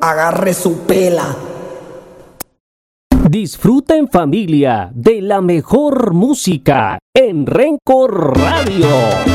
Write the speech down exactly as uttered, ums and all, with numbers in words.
agarre su pela. Disfruta en familia de la mejor música en Renco Radio.